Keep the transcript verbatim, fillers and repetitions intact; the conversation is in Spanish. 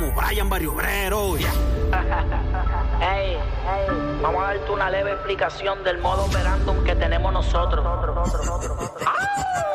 como Brian Barrio Obrero. Yeah. Hey, hey, vamos a darte una leve explicación del modo operandum que tenemos nosotros. ¡Ah!